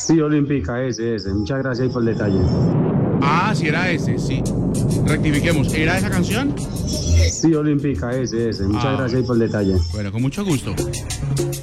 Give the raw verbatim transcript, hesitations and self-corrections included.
Sí, Olímpica, ese, ese. Muchas gracias ahí por el detalle. Ah, sí era ese, sí. Rectifiquemos, ¿era esa canción? Sí, Olímpica, ese, ese. Muchas Ah, gracias bueno. ahí por el detalle. Bueno, con mucho gusto.